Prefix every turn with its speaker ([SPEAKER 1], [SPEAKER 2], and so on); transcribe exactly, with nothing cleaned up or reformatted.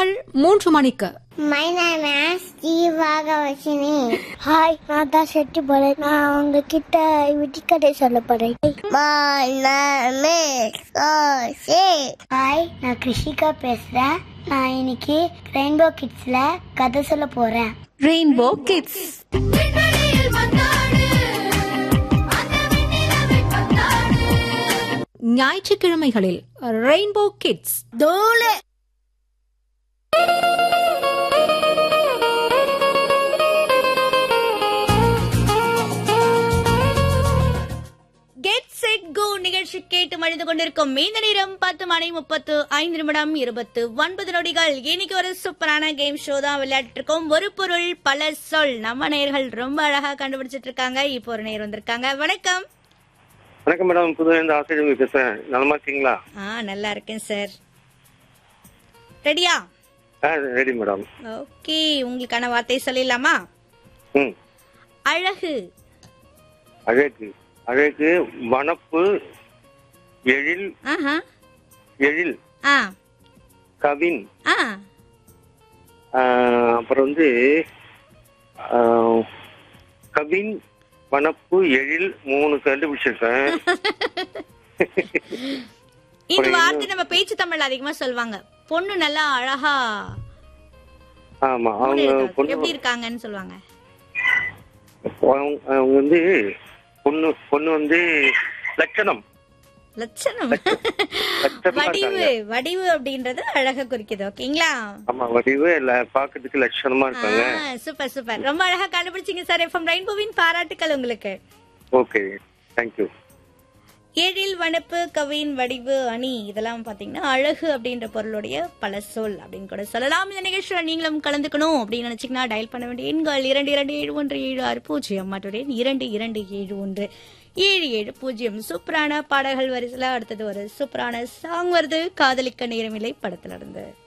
[SPEAKER 1] பிற்பகல் மூன்று மணிக்கு.
[SPEAKER 2] My name is ஜீவாகவசினி. ஹாய், நான் தான் செட்டி போறேன். நான் உங்ககிட்ட விட்டிக்கதை சொல்ல போறேன். My name is Kosi. Hi, நான் கிருஷிகா பேசுறேன். நான் இன்னைக்கு ரெயின்போ கிட்ஸ்ல கதை சொல்ல போறேன்.
[SPEAKER 1] ரெயின்போ கிட்ஸ் ஞாயிற்றுக்கிழமைகளில் rainbow kids.
[SPEAKER 2] தோலே
[SPEAKER 3] get set go நிகழ்ச்சி கேட்டு மழிந்து கொண்டிருக்கும் இந்த நேரம் பத்து மணி முப்பத்து ஐந்து நிமிடம் இருபத்து ஒன்பது நொடிகள். இன்னைக்கு ஒரு சூப்பரான கேம் ஷோ தான் விளையாட்டு இருக்கோம். ஒரு பொருள் பல சொல். நம்ம நேர்கள் ரொம்ப அழகா கண்டுபிடிச்சிட்டு இருக்காங்க. இப்போ ஒரு நேர் வந்திருக்காங்க. வணக்கம்.
[SPEAKER 4] வணக்கம் மேடம், புதுவேந்த ஆசிரியர் பேசுறேன். நலமா இருக்கீங்களா?
[SPEAKER 3] ஆ, நல்லா இருக்கேன் சார். ரெடியா?
[SPEAKER 4] Ready madam.
[SPEAKER 3] ஓகே, உங்களுக்கான வார்த்தை சொல்லிடலாமா?
[SPEAKER 4] ம்.
[SPEAKER 3] அழகு.
[SPEAKER 4] அழகு. அழகு, வனப்பு, எழில்.
[SPEAKER 3] ஆஹா.
[SPEAKER 4] எழில்.
[SPEAKER 3] ஆ.
[SPEAKER 4] கவின்.
[SPEAKER 3] ஆ.
[SPEAKER 4] அப்புறம் வந்து கவின், வனப்பு, எழில், மூணு கண்டுபிடிச்சிருக்கேன்.
[SPEAKER 3] இந்த வார்த்தை நம்ம பேச்சு தமிழ் அதிகமா சொல்லுவாங்க. பொண்ணு நல்லா அழகா.
[SPEAKER 4] ஆமா, அவங்க
[SPEAKER 3] எப்படி இருக்காங்கன்னு சொல்லுவாங்க.
[SPEAKER 4] அவங்க வந்து பொண்ணு பொண்ணு வந்து லட்சணம்.
[SPEAKER 3] லட்சணம். வடிவு. வடிவு அப்படின்றது அழகா குறிக்குது. ஓகேங்களா?
[SPEAKER 4] ஆமா, வடிவு பாக்கிறதுக்கு லட்சணமா இருக்காங்க.
[SPEAKER 3] சூப்பர் சூப்பர், ரொம்ப அழகா கண்டுபிடிச்சீங்க சார். எஃப்எம் ரெயின்போவின் பாராட்டுக்கள் உங்களுக்கு.
[SPEAKER 4] Okay, thank you.
[SPEAKER 3] எழில், வனப்பு, கவின், வடிவு, அணி, இதெல்லாம் பாத்தீங்கன்னா அழகு அப்படின்ற பொருளுடைய பல சொல் அப்படின்னு கூட சொல்லலாம். இந்த நிகழ்ச்சியில நீங்களும் கலந்துக்கணும் அப்படின்னு நினைச்சீங்கன்னா டயல் பண்ண வேண்டிய எண்கள் இரண்டு இரண்டு ஏழு ஒன்று ஏழு ஆறு பூஜ்ஜியம் மற்றும் இரண்டு இரண்டு ஏழு ஒன்று ஏழு ஏழு பூஜ்ஜியம். சூப்பரான பாடல்கள் வரிசையில அடுத்தது ஒரு சூப்பரான சாங் வருது. காதலிக்க நேரமில்லை படத்துல இருந்து.